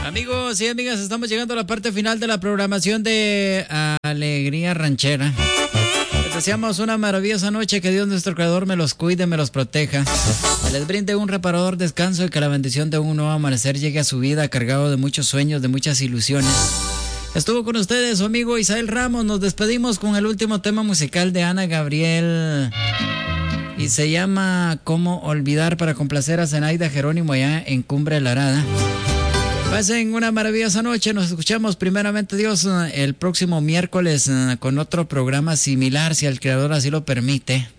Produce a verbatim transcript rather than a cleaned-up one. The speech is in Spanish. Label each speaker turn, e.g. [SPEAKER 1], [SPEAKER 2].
[SPEAKER 1] Amigos y amigas, estamos llegando a la parte final de la programación de Alegría Ranchera. Les deseamos una maravillosa noche, que Dios nuestro Creador me los cuide, me los proteja, que les brinde un reparador descanso y que la bendición de un nuevo amanecer llegue a su vida cargado de muchos sueños, de muchas ilusiones. Estuvo con ustedes su amigo Isael Ramos. Nos despedimos con el último tema musical de Ana Gabriel y se llama ¿Cómo olvidar?, para complacer a Zenaida Jerónimo allá en Cumbre La Arada. Pasen una maravillosa noche. Nos escuchamos primeramente Dios el próximo miércoles con otro programa similar, si el Creador así lo permite.